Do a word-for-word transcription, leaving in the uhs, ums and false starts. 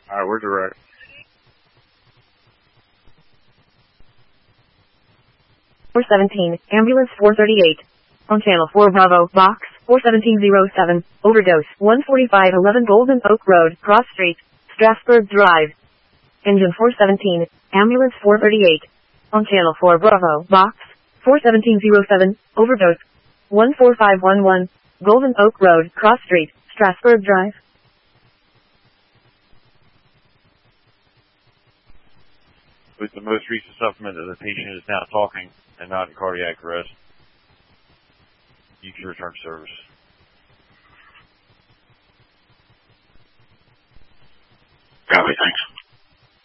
All right, we're direct. four seventeen, ambulance four thirty-eight. On channel four Bravo, box four seventeen oh seven, overdose one forty-five eleven Golden Oak Road, Cross Street, Strasburg Drive. Engine four seventeen, ambulance four thirty-eight. On channel four Bravo, box four seventeen oh seven, overdose one four five one one, Golden Oak Road, Cross Street, Strasburg Drive. With the most recent supplement that the patient is now talking and not in cardiac arrest, you can return to service. Copy, thanks.